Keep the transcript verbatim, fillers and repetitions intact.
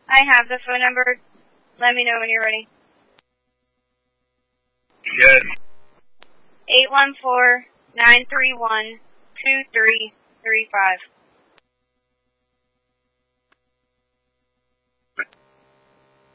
I have the phone number. Let me know when you're ready. Yes. eight one four, nine three one, two three three five.